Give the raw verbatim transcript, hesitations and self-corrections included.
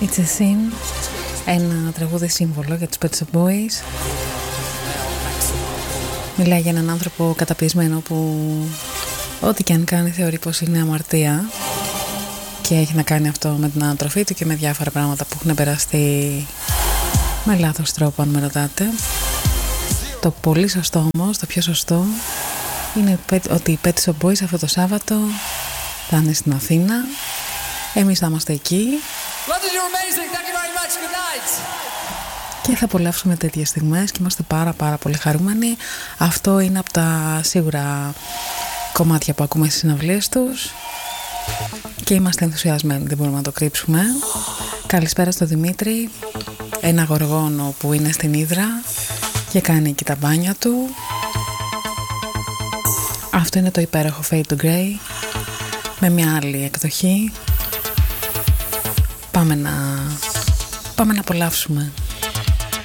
It's a Sin, ένα τραγούδι σύμβολο για τους Pet Shop Boys. Μιλάει για έναν άνθρωπο καταπιεσμένο που ό,τι και αν κάνει θεωρεί πως είναι αμαρτία και έχει να κάνει αυτό με την ανατροφή του και με διάφορα πράγματα που έχουν περαστεί με λάθος τρόπο, αν με ρωτάτε. Το πολύ σωστό όμως, το πιο σωστό είναι ότι οι Pet Shop Boys αυτό το Σάββατο θα είναι στην Αθήνα. Εμείς θα είμαστε εκεί και θα απολαύσουμε τέτοιες στιγμές και είμαστε πάρα πάρα πολύ χαρούμενοι. Αυτό είναι από τα σίγουρα κομμάτια που ακούμε στις συναυλίες τους και είμαστε ενθουσιασμένοι, δεν μπορούμε να το κρύψουμε. Καλησπέρα στο Δημήτρη, ένα γοργόνο που είναι στην Ύδρα και κάνει εκεί τα μπάνια του. Αυτό είναι το υπέροχο Fade to Grey με μια άλλη εκδοχή. Πάμε να, πάμε να απολαύσουμε.